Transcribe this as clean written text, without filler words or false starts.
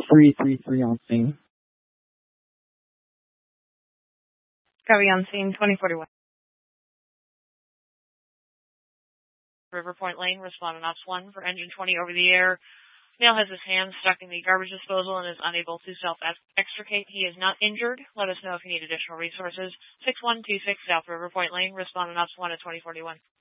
333 on scene. Copy on scene, 2041. River Point Lane, responding Ops 1 for engine 20 over the air. Male has his hand stuck in the garbage disposal and is unable to self-extricate. He is not injured. Let us know if you need additional resources. 6126 South River Point Lane, responding Ops 1 at 2041.